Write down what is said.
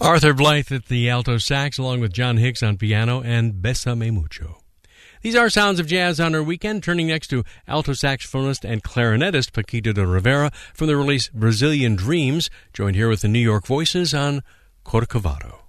Arthur Blythe at the alto sax, along with John Hicks on piano, and Bésame Mucho. These are Sounds of Jazz on our weekend, turning next to alto saxophonist and clarinetist Paquito de Rivera from the release Brazilian Dreams, joined here with the New York Voices on Corcovado.